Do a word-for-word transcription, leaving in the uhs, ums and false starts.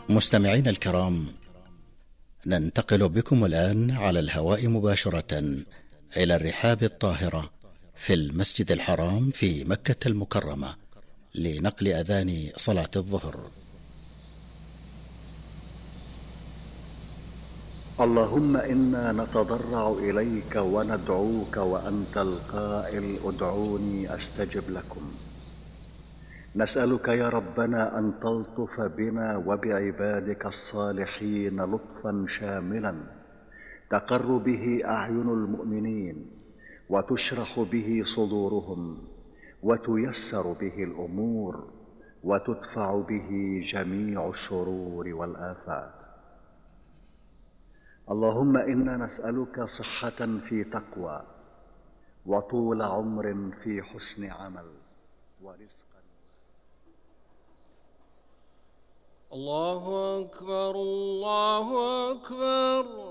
مستمعين الكرام، ننتقل بكم الآن على الهواء مباشرة إلى الرحاب الطاهرة في المسجد الحرام في مكة المكرمة لنقل أذان صلاة الظهر. اللهم إنا نتضرع إليك وندعوك وأنت القائل ادعوني أستجب لكم. نسألك يا ربنا أن تلطف بنا وبعبادك الصالحين لطفا شاملا تقر به أعين المؤمنين وتشرح به صدورهم وتيسر به الأمور وتدفع به جميع الشرور والآفات. اللهم إنا نسألك صحة في تقوى وطول عمر في حسن عمل ورزقا. الله أكبر الله أكبر.